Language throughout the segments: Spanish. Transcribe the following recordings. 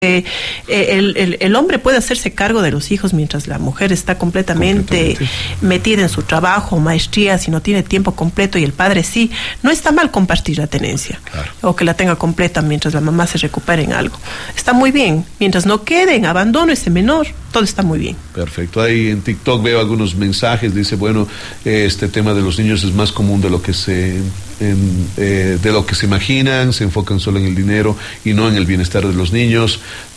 el hombre puede hacerse cargo de los hijos mientras la mujer está completamente metida en su trabajo, maestría, si no tiene tiempo completo, y el padre sí. No está mal compartir la tenencia, claro, o que la tenga completa mientras la mamá se recupere en algo. Está muy bien. Mientras no quede en abandono ese menor, todo está muy bien. Perfecto. Ahí en TikTok veo algunos mensajes. Dice, bueno, este tema de los niños es más común de lo que se imaginan. Se enfocan solo en el dinero y no en el bienestar de los niños.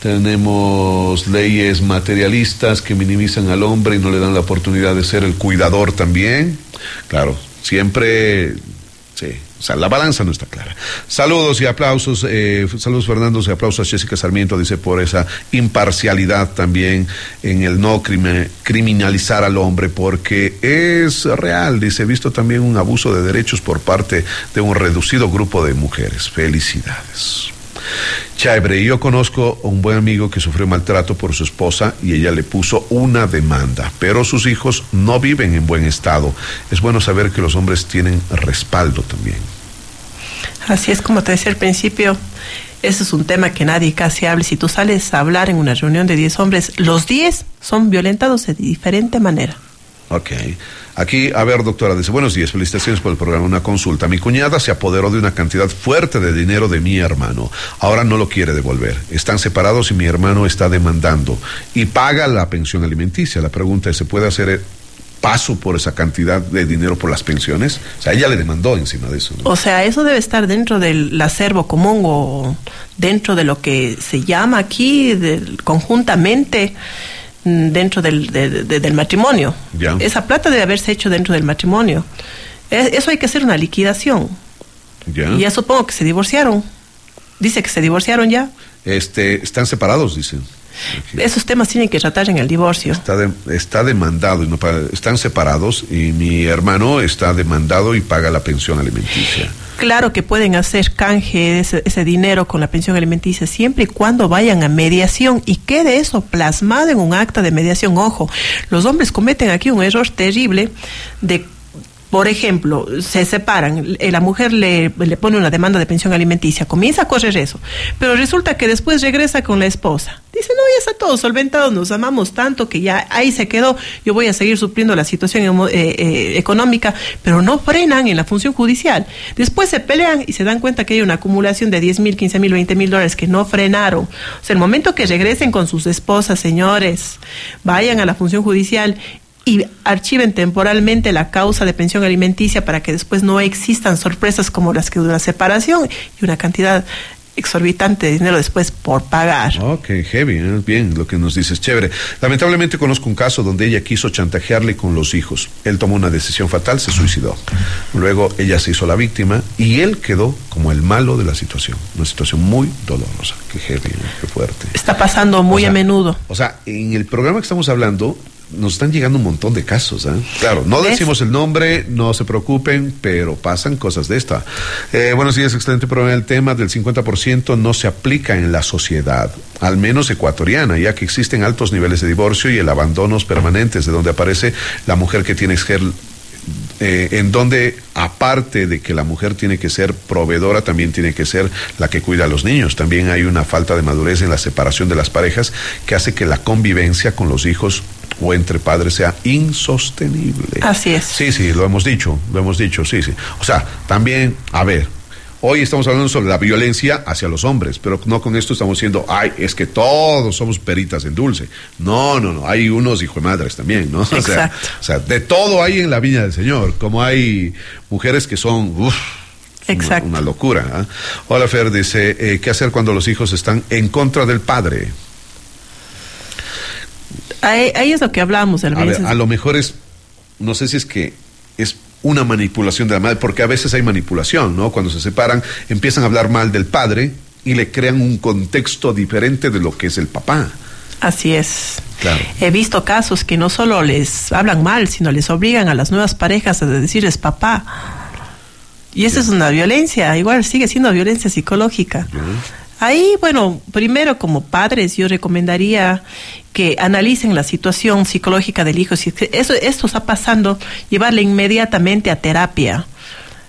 Tenemos leyes materialistas que minimizan al hombre y no le dan la oportunidad de ser el cuidador también. Claro, siempre, sí, o sea, la balanza no está clara. Saludos y aplausos, saludos Fernando, y aplausos a Jessica Sarmiento, dice, por esa imparcialidad también en el no criminalizar al hombre, porque es real, dice, he visto también un abuso de derechos por parte de un reducido grupo de mujeres. Felicidades. Chévere, yo conozco a un buen amigo que sufrió maltrato por su esposa y ella le puso una demanda, pero sus hijos no viven en buen estado. Es bueno saber que los hombres tienen respaldo también. Así es, como te decía al principio, ese es un tema que nadie casi habla. Si tú sales a hablar en una reunión de 10 hombres, los 10 son violentados de diferente manera. Ok. Aquí, a ver, doctora, dice, buenos días, felicitaciones por el programa, una consulta. Mi cuñada se apoderó de una cantidad fuerte de dinero de mi hermano. Ahora no lo quiere devolver. Están separados y mi hermano está demandando. Y paga la pensión alimenticia. La pregunta es, ¿se puede hacer paso por esa cantidad de dinero por las pensiones? O sea, ella le demandó encima de eso, ¿no? O sea, eso debe estar dentro del acervo común o dentro de lo que se llama aquí conjuntamente dentro del matrimonio. Ya. Esa plata debe haberse hecho dentro del matrimonio. Eso hay que hacer una liquidación. Ya. Y ya supongo que se divorciaron. Dice que se divorciaron ya. Están separados, dicen. Aquí. Esos temas tienen que tratar en el divorcio. Está demandado, y no paga, están separados y mi hermano está demandado y paga la pensión alimenticia. Claro que pueden hacer canje ese dinero con la pensión alimenticia siempre y cuando vayan a mediación y quede eso plasmado en un acta de mediación. Ojo, los hombres cometen aquí un error terrible de, por ejemplo, se separan, la mujer le pone una demanda de pensión alimenticia, comienza a correr eso, pero resulta que después regresa con la esposa. Dice, no, ya está todo solventado, nos amamos tanto que ya ahí se quedó, yo voy a seguir supliendo la situación económica, pero no frenan en la función judicial. Después se pelean y se dan cuenta que hay una acumulación de 10,000, 15,000, 20,000 dólares que no frenaron. O sea, el momento que regresen con sus esposas, señores, vayan a la función judicial y archiven temporalmente la causa de pensión alimenticia para que después no existan sorpresas como las que dura la separación y una cantidad exorbitante de dinero después por pagar. Ok, heavy, bien lo que nos dices, chévere. Lamentablemente conozco un caso donde ella quiso chantajearle con los hijos. Él tomó una decisión fatal, se suicidó. Luego ella se hizo la víctima y él quedó como el malo de la situación. Una situación muy dolorosa. Qué heavy, qué fuerte. Está pasando muy a menudo. O sea, en el programa que estamos hablando nos están llegando un montón de casos, ¿eh? Claro, no decimos el nombre, no se preocupen, pero pasan cosas de esta. Buenos días, excelente programa. El tema del 50% no se aplica en la sociedad, al menos ecuatoriana, ya que existen altos niveles de divorcio y el abandonos permanentes, de donde aparece la mujer que tiene que ser, en donde, aparte de que la mujer tiene que ser proveedora, también tiene que ser la que cuida a los niños. También hay una falta de madurez en la separación de las parejas que hace que la convivencia con los hijos o entre padres sea insostenible. Así es. Sí, lo hemos dicho, sí. O sea, también, a ver, hoy estamos hablando sobre la violencia hacia los hombres, pero no con esto estamos diciendo, es que todos somos peritas en dulce. No, hay unos hijos de madres también, ¿no? Exacto. O sea, de todo hay en la viña del Señor, como hay mujeres que son, exacto, una locura, ¿eh? Hola, Fer, dice, ¿qué hacer cuando los hijos están en contra del padre? Ahí es lo que hablamos. A lo mejor no sé si es que es una manipulación de la madre, porque a veces hay manipulación, ¿no? Cuando se separan, empiezan a hablar mal del padre y le crean un contexto diferente de lo que es el papá. Así es. Claro. He visto casos que no solo les hablan mal, sino les obligan a las nuevas parejas a decirles papá. Y esa es una violencia, igual sigue siendo violencia psicológica. Ahí, bueno, primero como padres yo recomendaría que analicen la situación psicológica del hijo. Si esto está pasando, llevarle inmediatamente a terapia.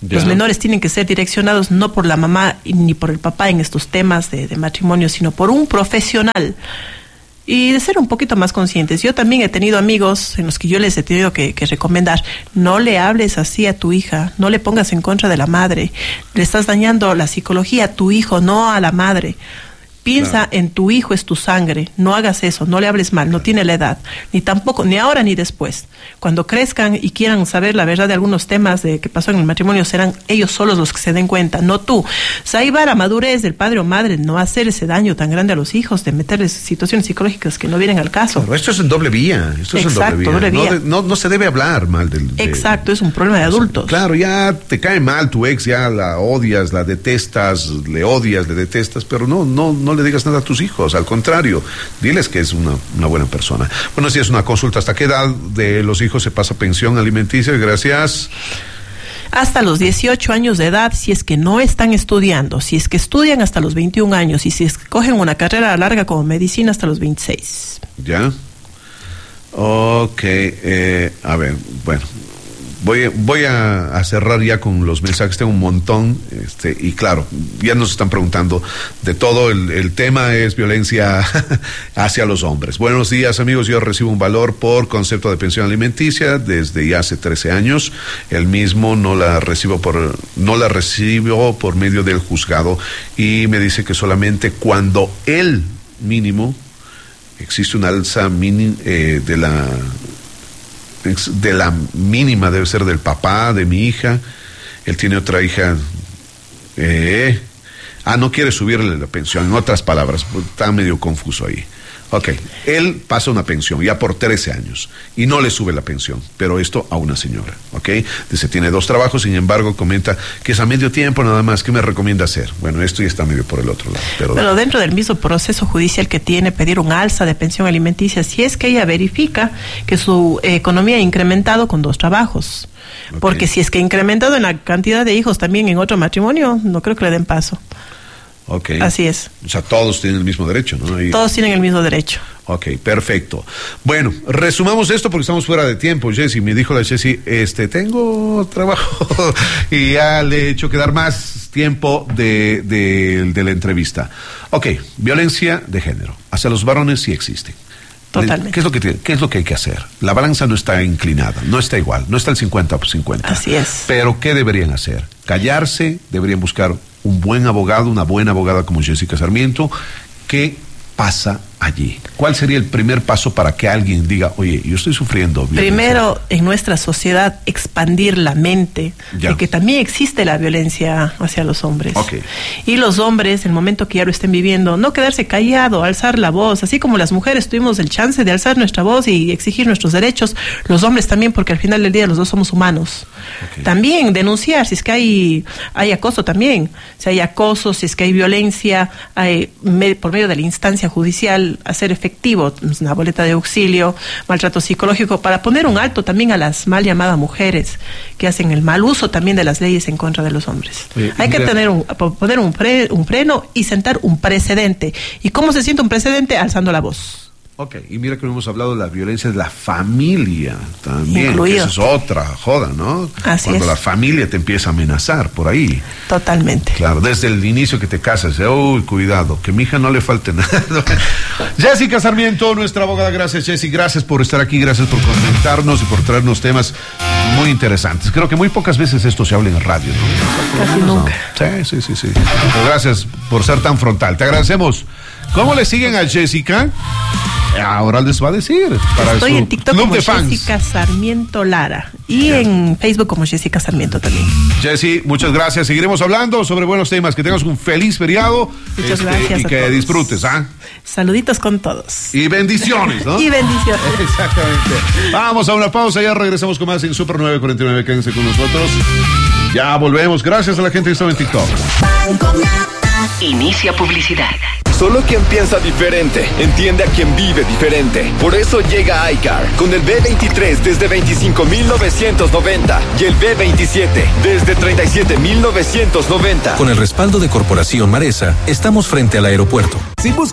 Ya. Los menores tienen que ser direccionados no por la mamá ni por el papá en estos temas de matrimonio, sino por un profesional. Y de ser un poquito más conscientes. Yo también he tenido amigos en los que yo les he tenido que recomendar: no le hables así a tu hija, no le pongas en contra de la madre, le estás dañando la psicología a tu hijo, no a la madre. Piensa en tu hijo, es tu sangre, no hagas eso, no le hables mal, no tiene la edad, ni tampoco, ni ahora ni después. Cuando crezcan y quieran saber la verdad de algunos temas de que pasó en el matrimonio, serán ellos solos los que se den cuenta, no tú. O sea, ahí va la madurez del padre o madre, no hacer ese daño tan grande a los hijos, de meterles situaciones psicológicas que no vienen al caso. Claro, esto es en doble vía, doble vía. No se debe hablar mal del... Exacto, es un problema de adultos. Claro, ya te cae mal tu ex, ya la odias, la detestas, le detestas, pero no le digas nada a tus hijos, al contrario, diles que es una buena persona. Bueno, si es una consulta, ¿hasta qué edad de los hijos se pasa pensión alimenticia? Gracias. Hasta los 18 años de edad, si es que no están estudiando, si es que estudian hasta los 21 años y si es que cogen una carrera larga como medicina hasta los 26. ¿Ya? Ok, a ver, bueno. Voy a cerrar ya con los mensajes, tengo un montón, y claro, ya nos están preguntando de todo, el tema es violencia hacia los hombres. Buenos días, amigos, yo recibo un valor por concepto de pensión alimenticia desde ya hace 13 años, el mismo no la recibo por medio del juzgado y me dice que solamente cuando el mínimo existe una alza de la mínima, debe ser del papá, de mi hija. Él tiene otra hija. No quiere subirle la pensión. En otras palabras, está medio confuso ahí. Ok, él pasa una pensión ya por 13 años y no le sube la pensión, pero esto a una señora, ok. Dice, tiene 2 trabajos, sin embargo, comenta que es a medio tiempo nada más. ¿Qué me recomienda hacer? Bueno, esto ya está medio por el otro lado. Pero dentro del mismo proceso judicial que tiene, pedir un alza de pensión alimenticia, si es que ella verifica que su economía ha incrementado con 2 trabajos. Okay. Porque si es que ha incrementado en la cantidad de hijos también en otro matrimonio, no creo que le den paso. Ok. Así es. O sea, todos tienen el mismo derecho, ¿no? Todos tienen el mismo derecho. Ok, perfecto. Bueno, resumamos esto porque estamos fuera de tiempo. Jessy, me dijo la Jessy, tengo trabajo y ya le he hecho quedar más tiempo de la entrevista. Ok, violencia de género. Hacia los varones sí existe. Totalmente. ¿Qué es lo que hay que hacer? La balanza no está inclinada, no está igual, no está el 50-50. Así es. Pero ¿qué deberían hacer? Callarse, deberían buscar un buen abogado, una buena abogada como Jessica Sarmiento. ¿Qué pasa allí? ¿Cuál sería el primer paso para que alguien diga, oye, yo estoy sufriendo violencia? Primero, en nuestra sociedad, expandir la mente de que también existe la violencia hacia los hombres. Okay. Y los hombres, en el momento que ya lo estén viviendo, no quedarse callado, alzar la voz, así como las mujeres tuvimos el chance de alzar nuestra voz y exigir nuestros derechos, los hombres también, porque al final del día los dos somos humanos. Okay. También denunciar si es que hay acoso también, si hay acoso, si es que hay violencia, por medio de la instancia judicial, hacer efectivo una boleta de auxilio, maltrato psicológico, para poner un alto también a las mal llamadas mujeres que hacen el mal uso también de las leyes en contra de los hombres. Hay que poner un freno y sentar un precedente. ¿Y cómo se siente un precedente? Alzando la voz. Ok, y mira que no hemos hablado de la violencia de la familia también, incluido. Que esa es otra joda, ¿no? Así Cuando es. la familia te empieza a amenazar por ahí. Totalmente. Claro, desde el inicio que te casas, uy, cuidado, que a mi hija no le falte nada. Jessica Sarmiento, nuestra abogada, gracias Jessy, gracias por estar aquí, gracias por comentarnos y por traernos temas muy interesantes. Creo que muy pocas veces esto se habla en radio, ¿no? Casi nunca. Sí. Pero gracias por ser tan frontal, te agradecemos. ¿Cómo le siguen a Jessica? Ahora les va a decir. Estoy en TikTok como Jessica Sarmiento Lara y en Facebook como Jessica Sarmiento también. Jessy, muchas gracias. Seguiremos hablando sobre buenos temas. Que tengas un feliz feriado. Muchas gracias. Y que todos. Disfrutes. Saluditos con todos. Y bendiciones, ¿no? Y bendiciones. Exactamente. Vamos a una pausa. Ya regresamos con más en Super 949. Quédense con nosotros. Ya volvemos. Gracias a la gente que estaba en TikTok. Inicia publicidad. Solo quien piensa diferente entiende a quien vive diferente. Por eso llega iCar con el B23 desde 25,990 y el B27 desde 37,990. Con el respaldo de Corporación Maresa, estamos frente al aeropuerto. Si buscas